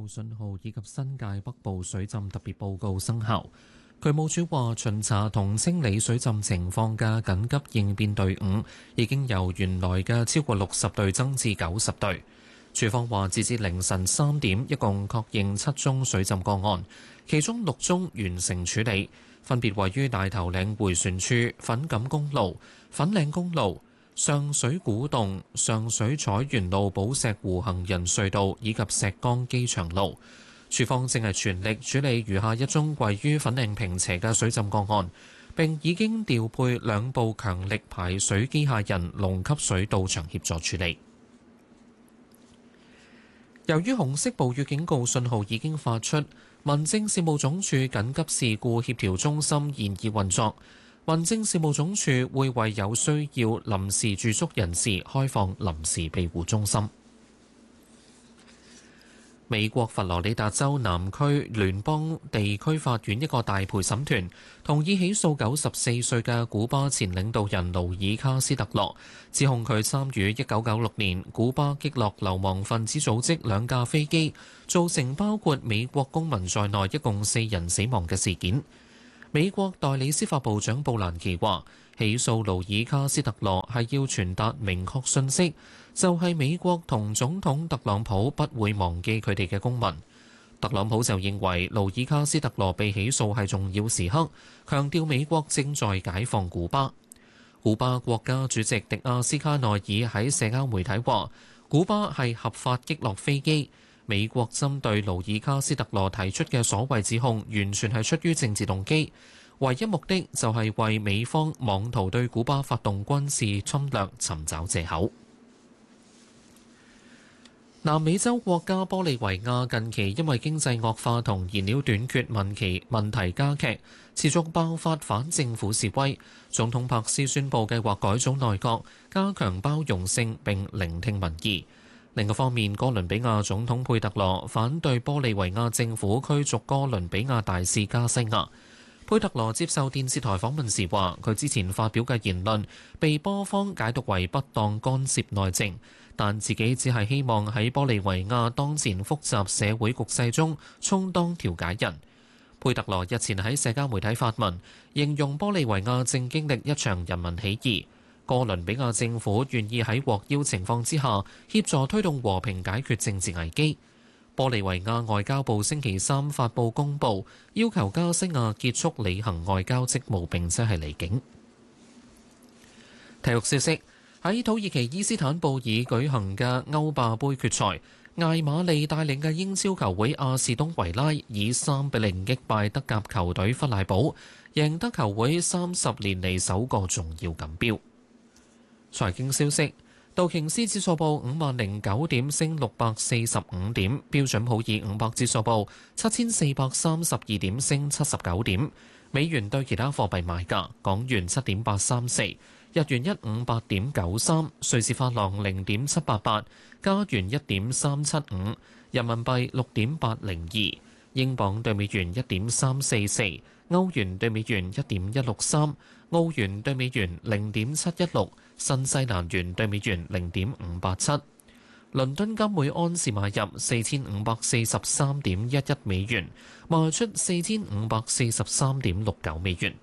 告信號以及新界北部水浸特別報告生效。渠務署話，巡查同清理水浸情況嘅緊急應變隊伍已經由原來嘅超過60隊增至90隊。署方話，截至凌晨3點，一共確認7宗水浸個案，其中6宗完成處理，分別位於大頭嶺迴旋處、粉錦公路、粉嶺公路、上水古洞、上水彩園路寶石湖行人隧道以及石崗機場路。署方正係全力處理餘下一宗位於粉嶺坪輋嘅水浸個案，並已經調配2部強力排水機械人龍吸水到場協助處理。由於紅色暴雨警告信號已經發出，民政事務總署緊急事故協調中心現已運作。民政事務總署會為有需要臨時住宿人士開放臨時庇護中心。美國佛羅里達州南區聯邦地區法院一個大陪審團同意起訴94歲嘅古巴前領導人勞爾卡斯特羅，指控佢參與1996年古巴擊落流亡分子組織2架飛機，造成包括美國公民在內一共4人死亡嘅事件。美國代理司法部長布蘭奇話，起訴勞爾卡斯特羅係要傳達明確訊息，就係美國同總統特朗普不會忘記佢哋嘅公民。特朗普就認為勞爾卡斯特羅被起訴係重要時刻，強調美國正在解放古巴。古巴國家主席迪亞斯卡內爾喺社交媒體話，古巴係合法擊落飛機。美國針對勞爾卡斯特羅提出嘅所謂指控，完全係出於政治動機，唯一目的就係為美方妄圖對古巴發動軍事侵略尋找藉口。南美洲國家玻利維亞近期因為經濟惡化同燃料短缺問題加劇，持續爆發反政府示威。總統柏斯宣布計劃改組內閣，加強包容性並聆聽民意。另一方面，哥倫比亞總統佩特羅反對玻利維亞政府驅逐哥倫比亞大使加西亞。佩特羅接受電視台訪問時話，佢之前發表嘅言論被波方解讀為不當干涉內政，但自己只係希望喺玻利維亞當前複雜社會局勢中充當調解人。佩特羅日前喺社交媒體發文，形容玻利維亞正經歷一場人民起義。哥倫比亞政府願意喺獲邀情況之下協助推動和平解決政治危機。玻利維亞外交部星期三發布公報，要求加西亞結束履行外交職務並且係離境。體育消息，喺土耳其伊斯坦布爾舉行嘅歐霸杯決賽，艾馬利帶領嘅英超球會阿士東維拉以3-0擊敗德甲球隊弗賴堡，贏得球會30年嚟首個重要錦標。財經消息，道瓊斯指數報5009點，升645點；標準普爾500指數報7432點，升79點。美元對其他貨幣賣價：港元7.834，日元158.93，瑞士法郎0.788，加元1.375，人民幣6.802，英鎊對美元1.344，歐元對美元1.163，澳元對美元0.716，新西蘭元對美元0.587。倫敦金每安士買入4543.11美元，賣出4543.69美元。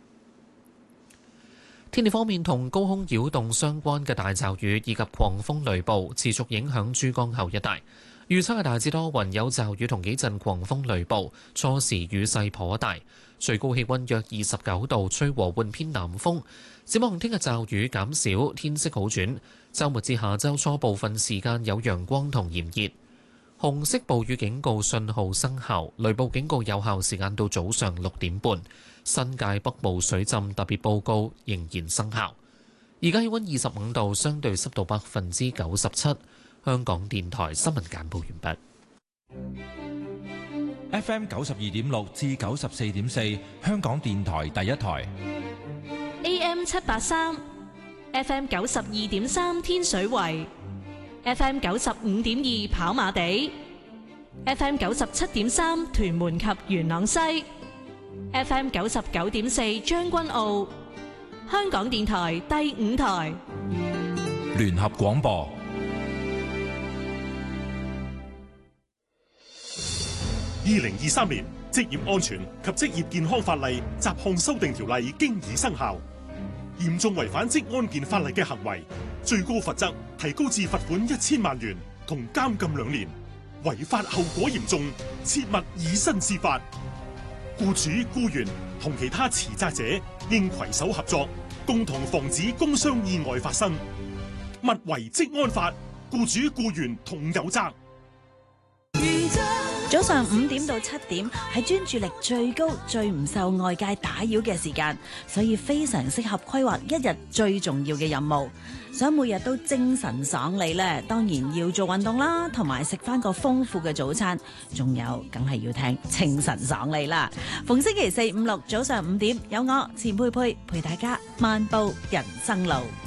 天氣方面，同高空擾動相關嘅大驟雨以及狂風雷暴持續影響珠江口一帶。預測係大致多雲，有驟雨同幾陣狂風雷暴，初時雨勢頗大，最高氣溫約29度，吹和緩偏南風。展望聽日驟雨減少，天色好轉。週末至下週初部分時間有陽光同炎熱。紅色暴雨警告信號生效，雷暴警告有效時間到早上6點半。新界北部水浸特別報告仍然生效。而家氣溫25度，相對濕度97%。香港電台新聞簡報完畢。FM 92.6至94.4，香港電台第一台。 AM 783 ，FM 92.3天水圍，FM 95.2跑馬地，FM 97.3屯門及元朗西，FM 99.4將軍澳。香港電台第5台。 聯合廣播。 2023年職業安全及職業健康法例雜項修訂條例經已生效，嚴重違反職安健法例嘅行為，最高罰則提高至罰款1000萬元同監禁2年，違法後果嚴重，切勿以身試法。僱主、僱員同其他持責者應攜手合作，共同防止工傷意外發生。勿違職安法，僱主僱員同有責。 早上5點到7點係專注力最高、最唔受外界打擾嘅時間，所以非常適合規劃一日最重要嘅任務。想每日都精神爽利呢，當然要做運動啦，同埋食翻個豐富嘅早餐，仲有梗係要聽清晨爽利啦。逢星期4、5、6早上5點，有我錢佩佩陪大家漫步人生路。